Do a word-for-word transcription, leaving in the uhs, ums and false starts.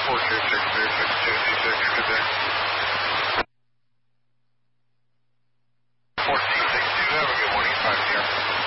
four two six three six two two six, good day. four two six two, have a good morning, five zero.